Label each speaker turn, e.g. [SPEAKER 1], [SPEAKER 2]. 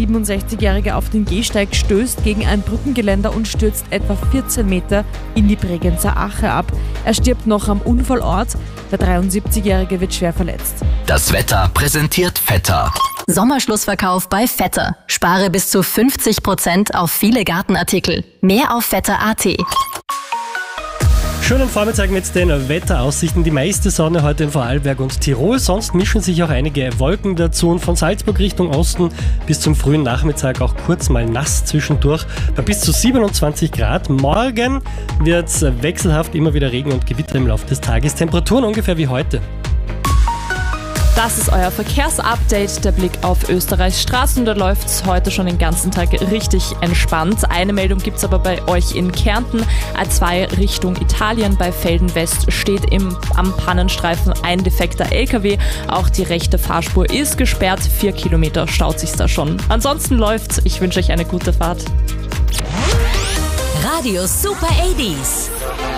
[SPEAKER 1] 67-Jährige auf den Gehsteig, stößt gegen ein Brückengeländer und stürzt etwa 14 Meter in die Bregenzer Ache ab. Er stirbt noch am Unfallort. Der 73-Jährige wird schwer verletzt.
[SPEAKER 2] Das Wetter präsentiert Vetter.
[SPEAKER 3] Sommerschlussverkauf bei Vetter. Spare bis zu 50% auf viele Gartenartikel. Mehr auf vetter.at.
[SPEAKER 4] Schönen Vormittag mit den Wetteraussichten. Die meiste Sonne heute in Vorarlberg und Tirol. Sonst mischen sich auch einige Wolken dazu. Und von Salzburg Richtung Osten bis zum frühen Nachmittag auch kurz mal nass zwischendurch bei bis zu 27 Grad. Morgen wird es wechselhaft, immer wieder Regen und Gewitter im Laufe des Tages. Temperaturen ungefähr wie heute.
[SPEAKER 5] Das ist euer Verkehrsupdate, der Blick auf Österreichs Straßen. Da läuft es heute schon den ganzen Tag richtig entspannt. Eine Meldung gibt es aber bei euch in Kärnten. A2 Richtung Italien bei Velden West steht am Pannenstreifen ein defekter LKW. Auch die rechte Fahrspur ist gesperrt. 4 Kilometer staut sich da schon. Ansonsten läuft's. Ich wünsche euch eine gute Fahrt.
[SPEAKER 3] Radio Super 80s.